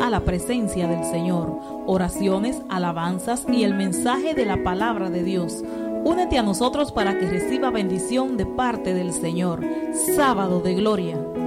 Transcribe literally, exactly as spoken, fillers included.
a la presencia del Señor, oraciones, alabanzas y el mensaje de la palabra de Dios. Únete a nosotros para que reciba bendición de parte del Señor. Sábado de Gloria.